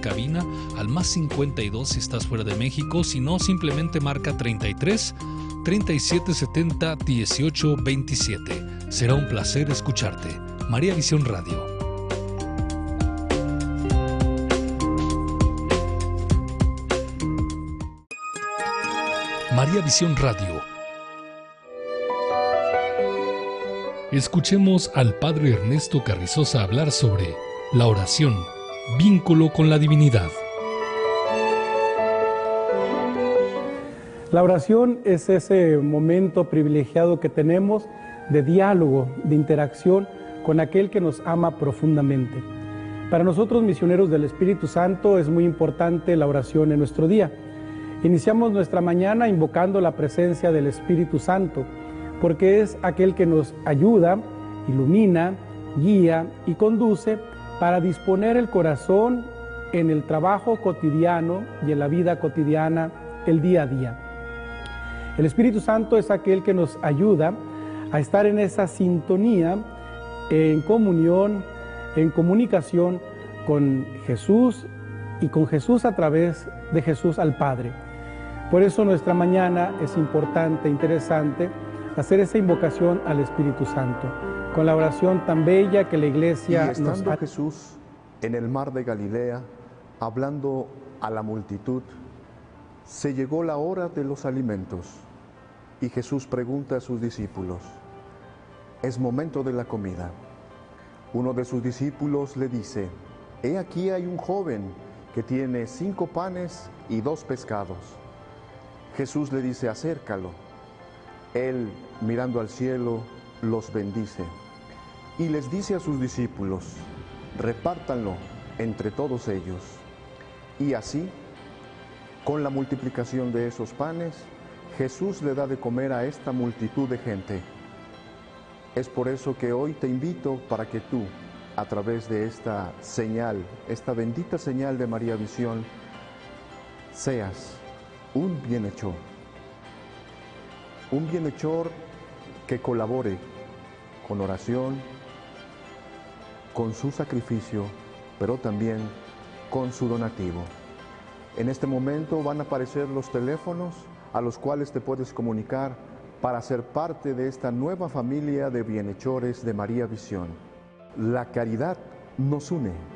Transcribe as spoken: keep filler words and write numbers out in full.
cabina al más cincuenta y dos si estás fuera de México, si no, simplemente marca treinta y tres, treinta y siete setenta, dieciocho veintisiete. Será un placer escucharte. María Visión Radio. María Visión Radio. Escuchemos al Padre Ernesto Carrizosa hablar sobre la oración, vínculo con la divinidad. La oración es ese momento privilegiado que tenemos de diálogo, de interacción con aquel que nos ama profundamente. Para nosotros, misioneros del Espíritu Santo, es muy importante la oración en nuestro día. Iniciamos nuestra mañana invocando la presencia del Espíritu Santo, porque es aquel que nos ayuda, ilumina, guía y conduce para disponer el corazón en el trabajo cotidiano y en la vida cotidiana, el día a día. El Espíritu Santo es aquel que nos ayuda a estar en esa sintonía, en comunión, en comunicación con Jesús y con Jesús a través de Jesús al Padre. Por eso nuestra mañana es importante, interesante, hacer esa invocación al Espíritu Santo, con la oración tan bella que la Iglesia y estando nos... Jesús en el mar de Galilea, hablando a la multitud, se llegó la hora de los alimentos, y Jesús pregunta a sus discípulos, es momento de la comida. Uno de sus discípulos le dice, he aquí hay un joven que tiene cinco panes y dos pescados. Jesús le dice, acércalo. Él, mirando al cielo, los bendice y les dice a sus discípulos, repártanlo entre todos ellos. Y así, con la multiplicación de esos panes, Jesús le da de comer a esta multitud de gente. Es por eso que hoy te invito para que tú, a través de esta señal, esta bendita señal de María Visión, seas un bienhechor. Un bienhechor que colabore con oración, con su sacrificio, pero también con su donativo. En este momento van a aparecer los teléfonos a los cuales te puedes comunicar para ser parte de esta nueva familia de bienhechores de María Visión. La caridad nos une.